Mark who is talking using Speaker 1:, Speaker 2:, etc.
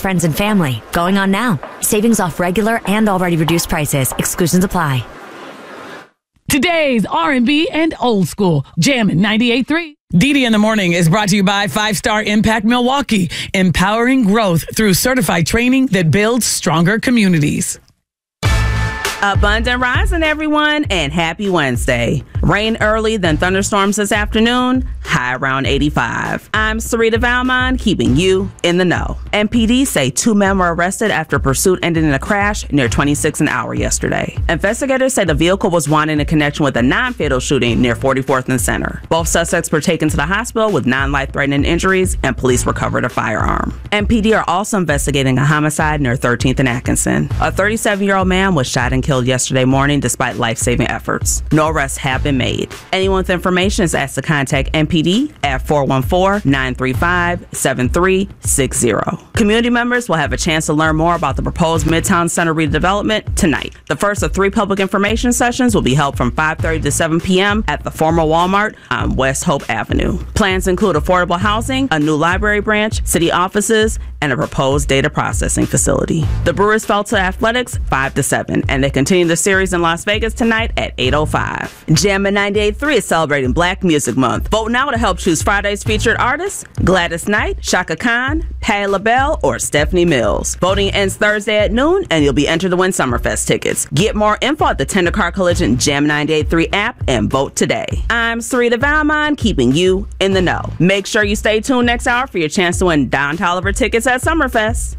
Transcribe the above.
Speaker 1: friends and family. Going on now. Savings off regular and already reduced prices. Exclusions apply.
Speaker 2: Today's R&B and old school. Jammin' 98.3.
Speaker 3: DD in the Morning is brought to you by 5-Star Impact Milwaukee, empowering growth through certified training that builds stronger communities.
Speaker 4: Abundant rising, everyone, and happy Wednesday. Rain early, then thunderstorms this afternoon, high around 85. I'm Sarita Valmont, keeping you in the know. MPD say 2 men were arrested after pursuit ended in a crash near 26 an hour yesterday. Investigators say the vehicle was wanted in connection with a non-fatal shooting near 44th and Center. Both suspects were taken to the hospital with non-life-threatening injuries, and police recovered a firearm. MPD are also investigating a homicide near 13th and Atkinson. A 37-year-old man was shot and killed yesterday morning despite life-saving efforts. No arrests have been made. Anyone with information is asked to contact MPD at 414-935-7360. Community members will have a chance to learn more about the proposed Midtown Center redevelopment tonight. The first of 3 public information sessions will be held from 5:30 to 7 p.m. at the former Walmart on West Hope Avenue. Plans include affordable housing, a new library branch, city offices, and a proposed data processing facility. The Brewers fell to athletics 5-7, and they continue the series in Las Vegas tonight at 8:05. Jammin' 98.3 is celebrating Black Music Month. Vote now to help choose Friday's featured artists: Gladys Knight, Shaka Khan, Patti LaBelle, or Stephanie Mills. Voting ends Thursday at noon, and you'll be entered to win Summerfest tickets. Get more info at the Tender Car Collision Jammin' 98.3 app and vote today. I'm Sarita Valmont, keeping you in the know. Make sure you stay tuned next hour for your chance to win Don Toliver tickets at Summerfest.